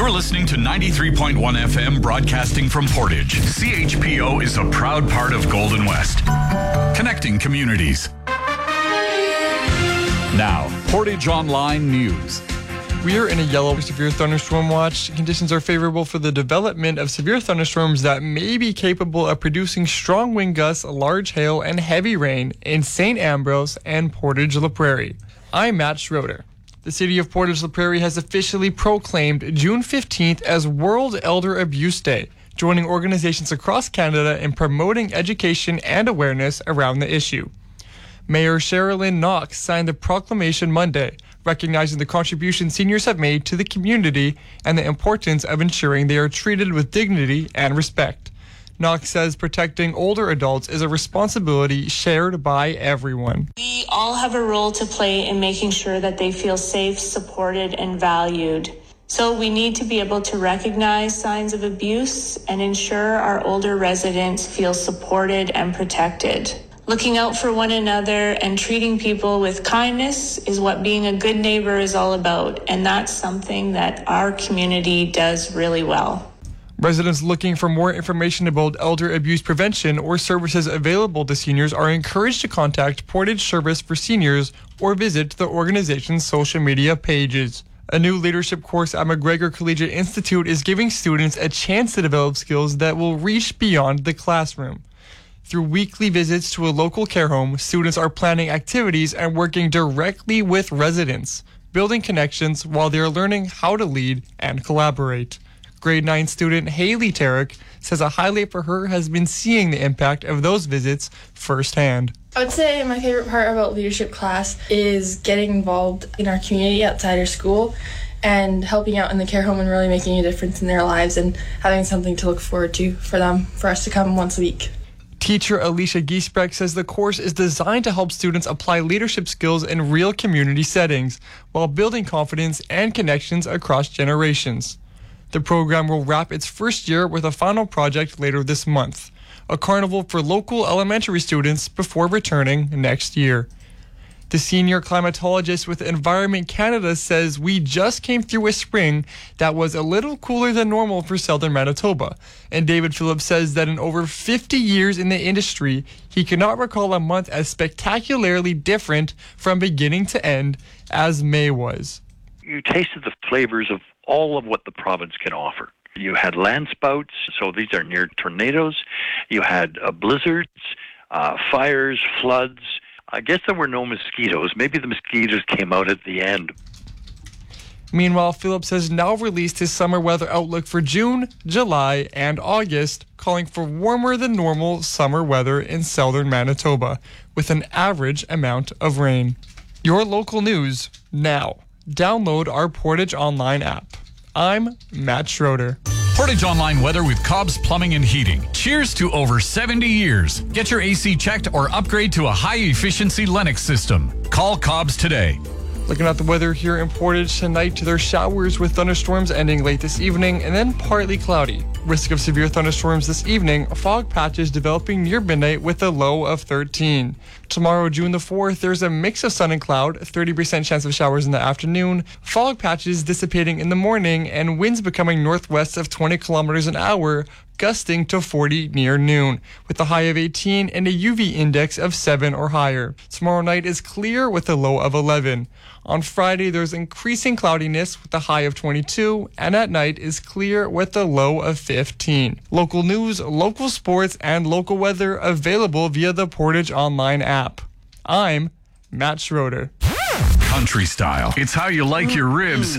You're listening to 93.1 FM broadcasting from Portage. CHPO is a proud part of Golden West, connecting communities. Now, Portage Online News. We are in a yellow severe thunderstorm watch. Conditions are favorable for the development of severe thunderstorms that may be capable of producing strong wind gusts, large hail, and heavy rain in St. Ambrose and Portage-La Prairie. I'm Matt Schroeder. The city of Portage-La Prairie has officially proclaimed June 15th as World Elder Abuse Day, joining organizations across Canada in promoting education and awareness around the issue. Mayor Sherilyn Knox signed the proclamation Monday, recognizing the contribution seniors have made to the community and the importance of ensuring they are treated with dignity and respect. Knox says protecting older adults is a responsibility shared by everyone. We all have a role to play in making sure that they feel safe, supported, and valued. So we need to be able to recognize signs of abuse and ensure our older residents feel supported and protected. Looking out for one another and treating people with kindness is what being a good neighbor is all about, and that's something that our community does really well. Residents looking for more information about elder abuse prevention or services available to seniors are encouraged to contact Portage Service for Seniors or visit the organization's social media pages. A new leadership course at McGregor Collegiate Institute is giving students a chance to develop skills that will reach beyond the classroom. Through weekly visits to a local care home, students are planning activities and working directly with residents, building connections while they are learning how to lead and collaborate. Grade 9 student Haley Tarek says a highlight for her has been seeing the impact of those visits firsthand. I would say my favorite part about leadership class is getting involved in our community outside our school and helping out in the care home and really making a difference in their lives and having something to look forward to for us to come once a week. Teacher Alicia Giesbrecht says the course is designed to help students apply leadership skills in real community settings while building confidence and connections across generations. The program will wrap its first year with a final project later this month, a carnival for local elementary students before returning next year. The senior climatologist with Environment Canada says we just came through a spring that was a little cooler than normal for southern Manitoba. And David Phillips says that in over 50 years in the industry, he cannot recall a month as spectacularly different from beginning to end as May was. You tasted the flavors of all of what the province can offer. You had land spouts, so these are near tornadoes. You had blizzards, fires, floods. I guess there were no mosquitoes. Maybe the mosquitoes came out at the end. Meanwhile, Phillips has now released his summer weather outlook for June, July, and August, calling for warmer than normal summer weather in southern Manitoba, with an average amount of rain. Your local news now. Download our Portage Online app. I'm Matt Schroeder. Portage Online weather with Cobb's Plumbing and Heating. Cheers to over 70 years. Get your AC checked or upgrade to a high-efficiency Lennox system. Call Cobb's today. Looking at the weather here in Portage tonight, there are showers with thunderstorms ending late this evening and then partly cloudy. Risk of severe thunderstorms this evening, fog patches developing near midnight with a low of 13. Tomorrow, June the 4th, there's a mix of sun and cloud, 30% chance of showers in the afternoon, fog patches dissipating in the morning, and winds becoming northwest of 20 kilometers an hour, gusting to 40 near noon, with a high of 18 and a UV index of 7 or higher. Tomorrow night is clear with a low of 11. On Friday, there's increasing cloudiness with a high of 22, and at night is clear with a low of 15. Local news, local sports, and local weather available via the Portage Online app. I'm Matt Schroeder. Country style. It's how you like your ribs.